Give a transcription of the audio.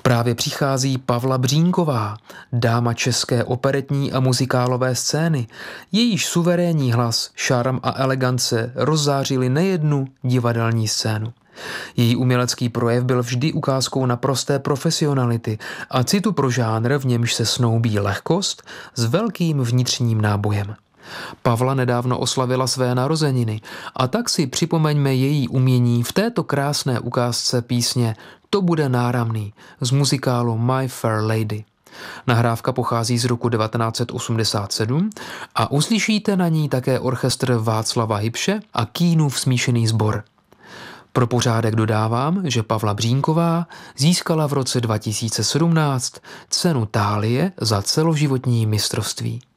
Právě přichází Pavla Břínková, dáma české operetní a muzikálové scény. Jejíž suverénní hlas, šarm a elegance rozzářili nejednu divadelní scénu. Její umělecký projev byl vždy ukázkou naprosté profesionality a citu pro žánr, v němž se snoubí lehkost s velkým vnitřním nábojem. Pavla nedávno oslavila své narozeniny a tak si připomeňme její umění v této krásné ukázce písně To bude náramný z muzikálu My Fair Lady. Nahrávka pochází z roku 1987 a uslyšíte na ní také orchestr Václava Hybše a Kínův smíšený sbor. Pro pořádek dodávám, že Pavla Břínková získala v roce 2017 cenu Thálie za celoživotní mistrovství.